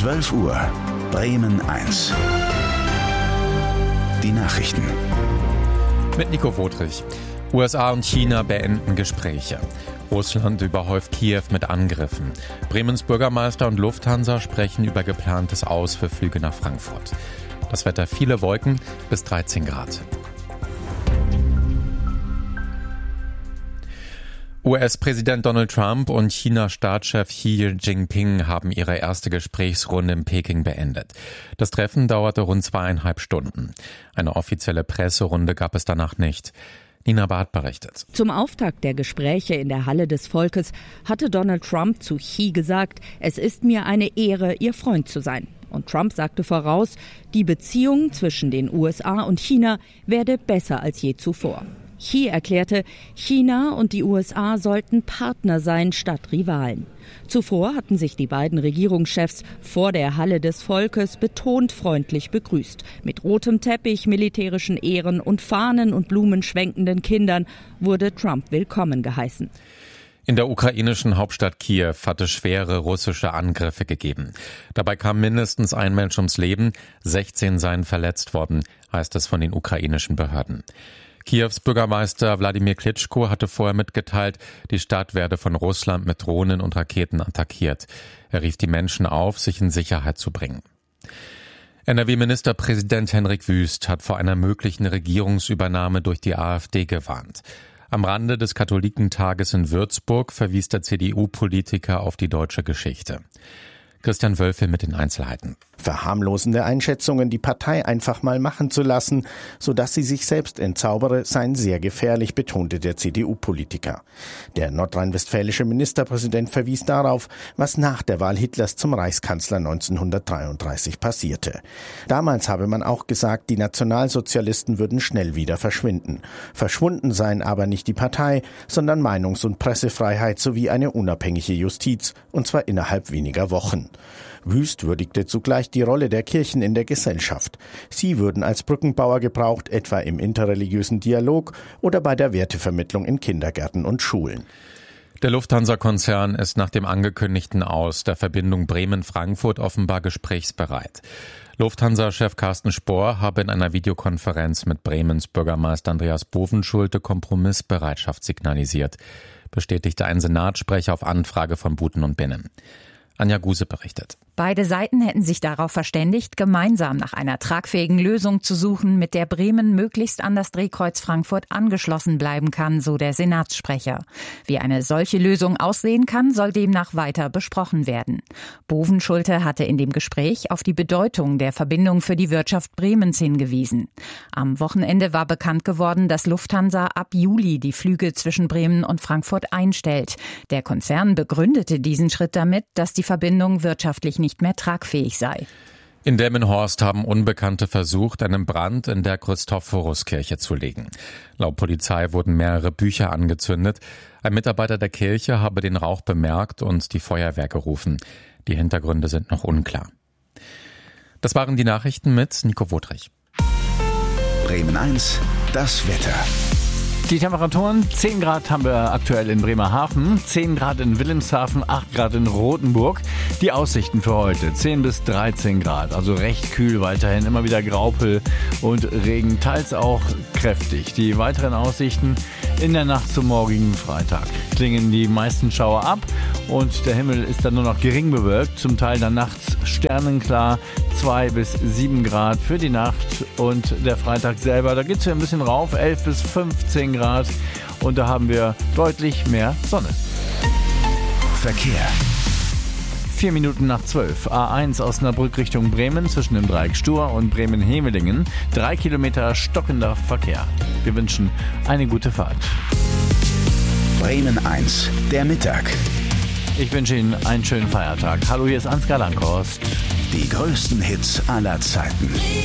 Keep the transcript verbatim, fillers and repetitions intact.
zwölf Uhr, Bremen eins. Die Nachrichten. Mit Nico Wodrich. U S A und China beenden Gespräche. Russland überhäuft Kiew mit Angriffen. Bremens Bürgermeister und Lufthansa sprechen über geplantes Aus für Flüge nach Frankfurt. Das Wetter: viele Wolken bis dreizehn Grad. U S-Präsident Donald Trump und China-Staatschef Xi Jinping haben ihre erste Gesprächsrunde in Peking beendet. Das Treffen dauerte rund zweieinhalb Stunden. Eine offizielle Presserunde gab es danach nicht. Nina Barth berichtet. Zum Auftakt der Gespräche in der Halle des Volkes hatte Donald Trump zu Xi gesagt, es ist mir eine Ehre, Ihr Freund zu sein. Und Trump sagte voraus, die Beziehung zwischen den U S A und China werde besser als je zuvor. Xi erklärte, China und die U S A sollten Partner sein statt Rivalen. Zuvor hatten sich die beiden Regierungschefs vor der Halle des Volkes betont freundlich begrüßt. Mit rotem Teppich, militärischen Ehren und Fahnen und Blumen schwenkenden Kindern wurde Trump willkommen geheißen. In der ukrainischen Hauptstadt Kiew hat es schwere russische Angriffe gegeben. Dabei kam mindestens ein Mensch ums Leben, sechzehn seien verletzt worden, heißt es von den ukrainischen Behörden. Kiews Bürgermeister Wladimir Klitschko hatte vorher mitgeteilt, die Stadt werde von Russland mit Drohnen und Raketen attackiert. Er rief die Menschen auf, sich in Sicherheit zu bringen. N R W-Ministerpräsident Henrik Wüst hat vor einer möglichen Regierungsübernahme durch die AfD gewarnt. Am Rande des Katholikentages in Würzburg verwies der C D U-Politiker auf die deutsche Geschichte. Christian Wölfel mit den Einzelheiten. Verharmlosende Einschätzungen, die Partei einfach mal machen zu lassen, sodass sie sich selbst entzaubere, seien sehr gefährlich, betonte der C D U-Politiker. Der nordrhein-westfälische Ministerpräsident verwies darauf, was nach der Wahl Hitlers zum Reichskanzler neunzehnhundertdreiunddreißig passierte. Damals habe man auch gesagt, die Nationalsozialisten würden schnell wieder verschwinden. Verschwunden seien aber nicht die Partei, sondern Meinungs- und Pressefreiheit sowie eine unabhängige Justiz, und zwar innerhalb weniger Wochen. Wüst würdigte zugleich die Rolle der Kirchen in der Gesellschaft. Sie würden als Brückenbauer gebraucht, etwa im interreligiösen Dialog oder bei der Wertevermittlung in Kindergärten und Schulen. Der Lufthansa-Konzern ist nach dem angekündigten Aus der Verbindung Bremen-Frankfurt offenbar gesprächsbereit. Lufthansa-Chef Carsten Spohr habe in einer Videokonferenz mit Bremens Bürgermeister Andreas Bovenschulte Kompromissbereitschaft signalisiert, bestätigte ein Senatssprecher auf Anfrage von Buten und Binnen. Anja Guse berichtet. Beide Seiten hätten sich darauf verständigt, gemeinsam nach einer tragfähigen Lösung zu suchen, mit der Bremen möglichst an das Drehkreuz Frankfurt angeschlossen bleiben kann, so der Senatssprecher. Wie eine solche Lösung aussehen kann, soll demnach weiter besprochen werden. Bovenschulte hatte in dem Gespräch auf die Bedeutung der Verbindung für die Wirtschaft Bremens hingewiesen. Am Wochenende war bekannt geworden, dass Lufthansa ab Juli die Flüge zwischen Bremen und Frankfurt einstellt. Der Konzern begründete diesen Schritt damit, dass die Verbindung wirtschaftlich nicht mehr tragfähig sei. In Delmenhorst haben Unbekannte versucht, einen Brand in der Christophoruskirche zu legen. Laut Polizei wurden mehrere Bücher angezündet. Ein Mitarbeiter der Kirche habe den Rauch bemerkt und die Feuerwehr gerufen. Die Hintergründe sind noch unklar. Das waren die Nachrichten mit Nico Wodrich. Bremen eins, das Wetter. Die Temperaturen: zehn Grad haben wir aktuell in Bremerhaven, zehn Grad in Wilhelmshaven, acht Grad in Rothenburg. Die Aussichten für heute: zehn bis dreizehn Grad, also recht kühl weiterhin, immer wieder Graupel und Regen, teils auch kräftig. Die weiteren Aussichten: in der Nacht zum morgigen Freitag klingen die meisten Schauer ab und der Himmel ist dann nur noch gering bewölkt, zum Teil dann nachts sternenklar, zwei bis sieben Grad für die Nacht, und der Freitag selber, da geht es ja ein bisschen rauf, elf bis fünfzehn Grad, und da haben wir deutlich mehr Sonne. Verkehr. Vier Minuten nach zwölf. A eins Osnabrück Richtung Bremen zwischen dem Dreieck Stur und Bremen-Hemelingen. Drei Kilometer stockender Verkehr. Wir wünschen eine gute Fahrt. Bremen eins, der Mittag. Ich wünsche Ihnen einen schönen Feiertag. Hallo, hier ist Ansgar Langhorst. Die größten Hits aller Zeiten.